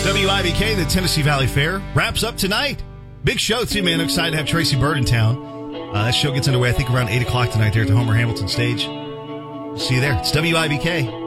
WIBK, the Tennessee Valley Fair, wraps up tonight. Big show, too, man. I'm excited to have Tracy Byrd in town. That show gets underway, I think, around 8 o'clock tonight there at the Homer Hamilton stage. See you there. It's WIBK.